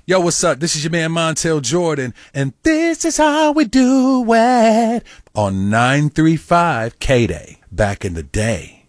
Yo, what's up? This is your man Montel Jordan, and this is how we do it on 935 K-Day back in the day.